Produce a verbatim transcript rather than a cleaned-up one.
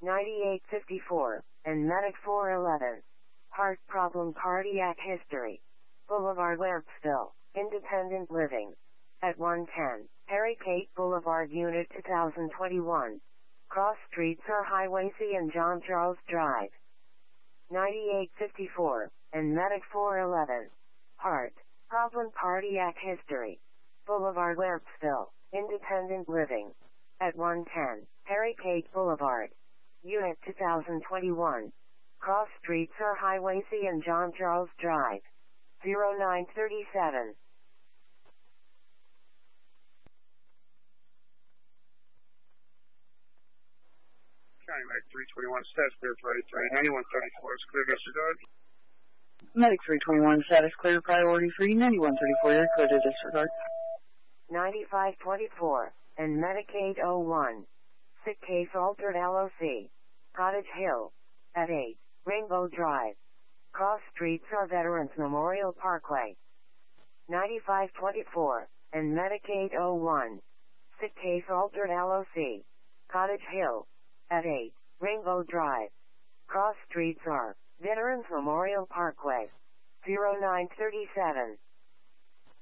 ninety-eight fifty-four, and Medic four eleven. Heart problem cardiac history. Boulevard Lampsville, Independent Living. At one ten, Harry Kate Boulevard Unit two thousand twenty-one. Cross Streets are Highway C and John Charles Drive. ninety-eight fifty-four, and Medic four eleven. Heart problem cardiac history. Boulevard Lampsville, Independent Living. At one ten, Harry Kate Boulevard. Unit two thousand twenty-one. Cross Streets are Highway C and John Charles Drive. zero nine thirty-seven. County Medic three twenty-one, status clear priority three, ninety-one thirty-four is clear, disregard. Medic three twenty-one, status clear, priority three, ninety-one thirty-four, you're clear to disregard. ninety-five twenty-four, and Medicaid oh one. Sick case altered L O C. Cottage Hill. At eight, Rainbow Drive. Cross Streets are Veterans Memorial Parkway. ninety-five twenty-four, and Medicaid oh one. Sick case altered L O C. Cottage Hill. At eight, Rainbow Drive. Cross Streets are Veterans Memorial Parkway. zero nine thirty-seven.